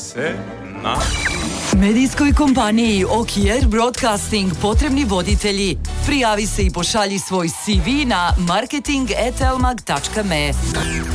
se na... Medijskoj kompaniji Okier Broadcasting potrebni voditelji. Prijavi se i pošalji svoj CV na marketing@elmag.me.